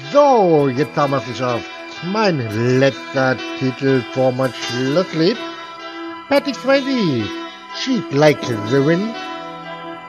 So, jetzt haben wir es geschafft. Mein letzter Titel vor mein Schlusslied. Patrick Swayze, She's Like the Wind.